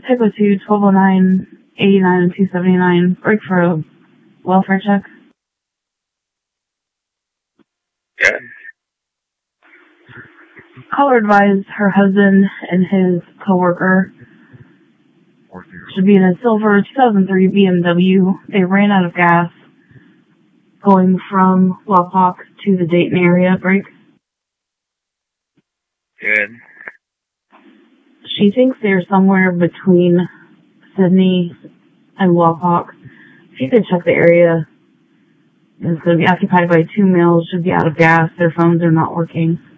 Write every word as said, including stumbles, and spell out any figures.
Typo two, twelve oh nine, eighty-nine, and two seventy-nine. Break for a welfare check. Yeah. Caller advised her husband and his coworker should be in a silver two thousand three B M W. They ran out of gas going from Wapak to the Dayton area. Break. Good. She thinks they're somewhere between Sydney and Wapak. If you could check the area, it's going to be occupied by two males, should be out of gas. Their phones are not working.